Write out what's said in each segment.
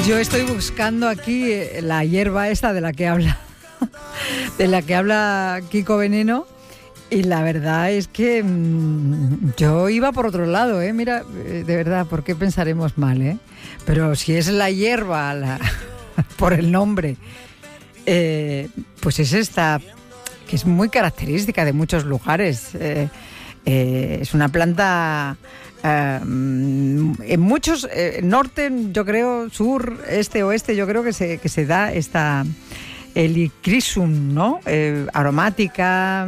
Yo estoy buscando aquí la hierba esta de la que habla Kiko Veneno, y la verdad es que yo iba por otro lado, mira, de verdad, ¿por qué pensaremos mal, Pero si es la hierba, por el nombre, pues es esta, que es muy característica de muchos lugares. Es una planta... en muchos, norte, yo creo, sur, este, oeste, yo creo que se da esta Helichrysum, ¿no? Aromática,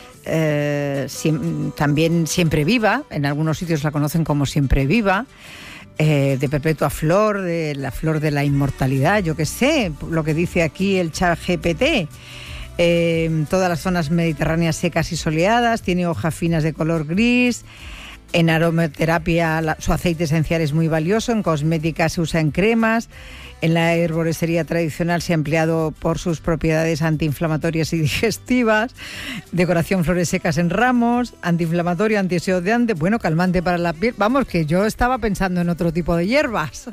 también siempre viva, en algunos sitios la conocen como siempre viva, de perpetua flor, de la flor de la inmortalidad, yo qué sé, lo que dice aquí el ChatGPT. Todas las zonas mediterráneas secas y soleadas, tiene hojas finas de color gris. En aromaterapia su aceite esencial es muy valioso, en cosmética se usa en cremas, en la herboristería tradicional se ha empleado por sus propiedades antiinflamatorias y digestivas, decoración flores secas en ramos, antiinflamatorio, antioxidante, bueno, calmante para la piel. Vamos, que yo estaba pensando en otro tipo de hierbas.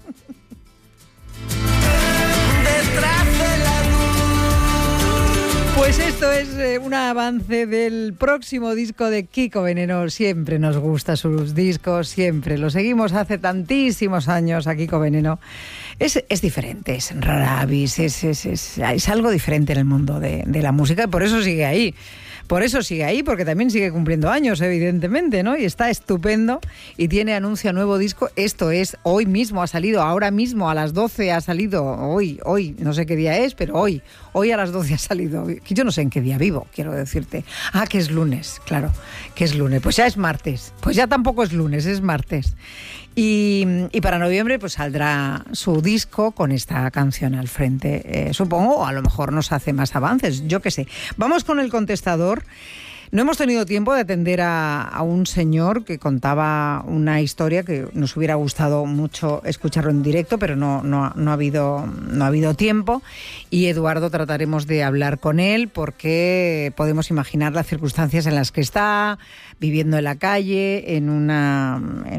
Pues esto es un avance del próximo disco de Kiko Veneno. Siempre nos gusta sus discos, siempre. Lo seguimos hace tantísimos años a Kiko Veneno. Es diferente, es rara avis, es algo diferente en el mundo de la música, y por eso sigue ahí. Por eso sigue ahí, porque también sigue cumpliendo años, evidentemente, ¿no? Y está estupendo y tiene anuncio a nuevo disco. Esto es, hoy mismo ha salido, ahora mismo a las 12 ha salido, hoy, no sé qué día es, pero hoy a las 12 ha salido. Yo no sé en qué día vivo, quiero decirte. Ah, que es lunes, claro, que es lunes. Pues ya es martes, pues ya tampoco es lunes, es martes. Y para noviembre pues saldrá su disco con esta canción al frente, supongo, o a lo mejor nos hace más avances, yo qué sé. Vamos con el contestador. No hemos tenido tiempo de atender a un señor que contaba una historia que nos hubiera gustado mucho escucharlo en directo, pero no ha habido tiempo. Y Eduardo, trataremos de hablar con él porque podemos imaginar las circunstancias en las que está, viviendo en la calle, en una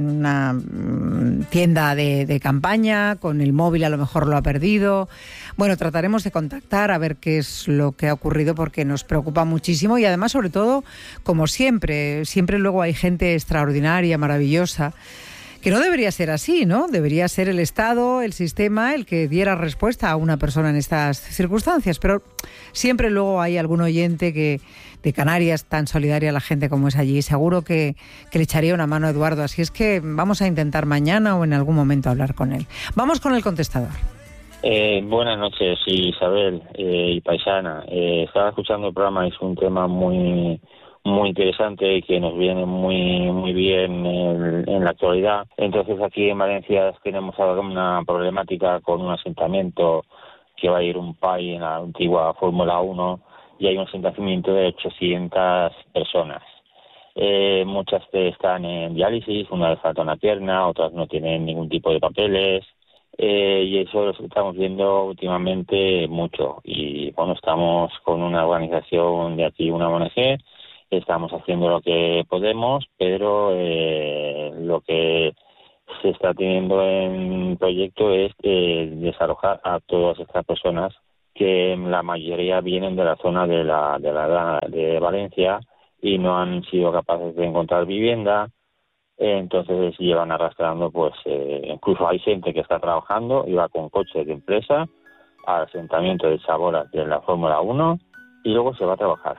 tienda de campaña, con el móvil a lo mejor lo ha perdido. Bueno, trataremos de contactar a ver qué es lo que ha ocurrido porque nos preocupa muchísimo y además, sobre todo, como siempre luego hay gente extraordinaria, maravillosa, que no debería ser así, ¿no? Debería ser el Estado, el sistema, el que diera respuesta a una persona en estas circunstancias, pero siempre luego hay algún oyente de Canarias, tan solidaria a la gente como es allí, seguro que le echaría una mano a Eduardo, así es que vamos a intentar mañana o en algún momento hablar con él. Vamos con el contestador. Buenas noches, Isabel y paisana. Estaba escuchando el programa, es un tema muy interesante y que nos viene muy bien en la actualidad. Entonces aquí en Valencia tenemos una problemática con un asentamiento que va a ir un PAI en la antigua Fórmula 1 y hay un asentamiento de 800 personas. Muchas están en diálisis, una les falta una pierna, otras no tienen ningún tipo de papeles. Y eso lo estamos viendo últimamente mucho y bueno, estamos con una organización de aquí, una ONG, estamos haciendo lo que podemos, pero lo que se está teniendo en proyecto es desalojar a todas estas personas que la mayoría vienen de la zona de Valencia y no han sido capaces de encontrar vivienda. Entonces llevan arrastrando, pues incluso hay gente que está trabajando y va con coches de empresa al asentamiento de Chaboras de la Fórmula 1 y luego se va a trabajar.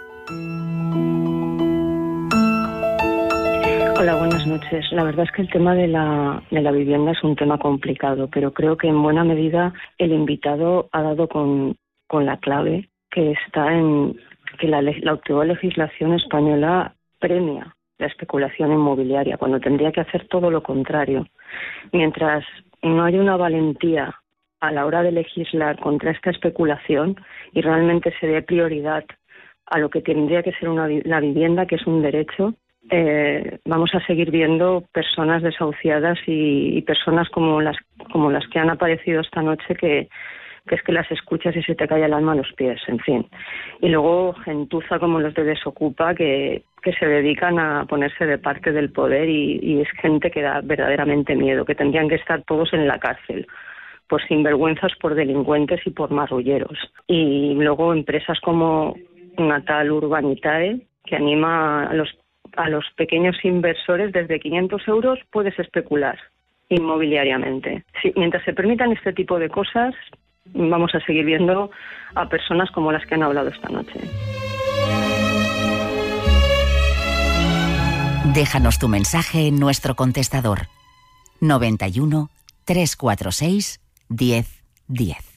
Hola, buenas noches. La verdad es que el tema de la vivienda es un tema complicado, pero creo que en buena medida el invitado ha dado con la clave, que está en que la actual legislación española premia la especulación inmobiliaria, cuando tendría que hacer todo lo contrario. Mientras no hay una valentía a la hora de legislar contra esta especulación y realmente se dé prioridad a lo que tendría que ser la vivienda, que es un derecho, vamos a seguir viendo personas desahuciadas y personas como las que han aparecido esta noche que es que las escuchas y se te cae el alma a los pies, en fin. Y luego gentuza como los de Desocupa que se dedican a ponerse de parte del poder y es gente que da verdaderamente miedo, que tendrían que estar todos en la cárcel, por sinvergüenzas, por delincuentes y por marrulleros. Y luego empresas como Natal Urbanitae, que anima a los pequeños inversores. Desde 500 euros puedes especular inmobiliariamente. Sí, mientras se permitan este tipo de cosas, vamos a seguir viendo a personas como las que han hablado esta noche. Déjanos tu mensaje en nuestro contestador 91 346 1010.